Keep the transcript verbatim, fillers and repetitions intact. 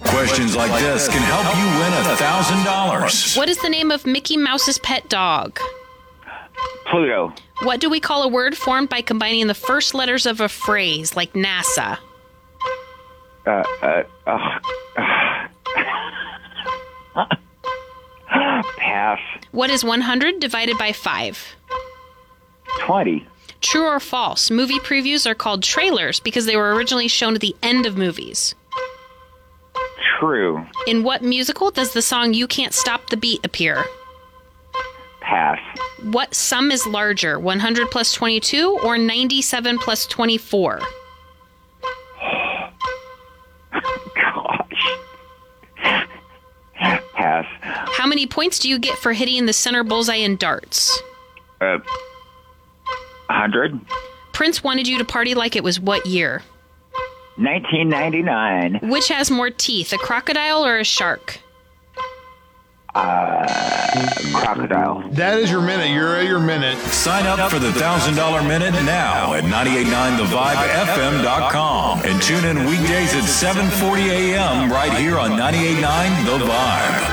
Questions like this can help you win one thousand dollars. What is the name of Mickey Mouse's pet dog? Pluto. What do we call a word formed by combining the first letters of a phrase, like NASA? Uh, uh, uh, uh. Pass. What is one hundred divided by five? twenty. True or false? Movie previews are called trailers because they were originally shown at the end of movies. True. In what musical does the song You Can't Stop the Beat appear? Pass. What sum is larger, one hundred plus twenty-two or ninety-seven plus twenty-four? Gosh. Pass. How many points do you get for hitting the center bullseye in darts? Uh, one hundred. Prince wanted you to party like it was what year? nineteen ninety-nine. Which has more teeth, a crocodile or a shark? Uh, crocodile. That is your minute. You're at your minute. Sign up for the one thousand dollars Minute now at nine eight nine the vibe f m dot com and tune in weekdays at seven forty a.m. right here on ninety-eight point nine The Vibe.